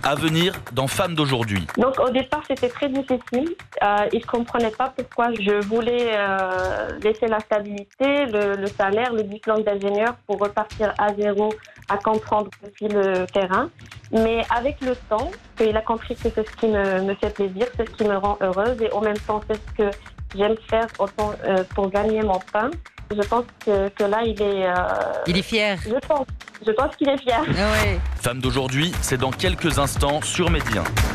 À venir dans Femmes d'aujourd'hui. Donc au départ, c'était très difficile. Ils ne comprenaient pas pourquoi je voulais laisser la stabilité, le salaire, le diplôme d'ingénieur pour repartir à zéro, à comprendre aussi le terrain. Mais avec le temps, il a compris que c'est ce qui me fait plaisir, c'est ce qui me rend heureuse et en même temps, c'est ce que j'aime faire autant pour gagner mon pain. Je pense que là, Il est fier. Je pense qu'il est fier. Ah ouais. Femmes d'aujourd'hui, c'est dans quelques instants sur Média.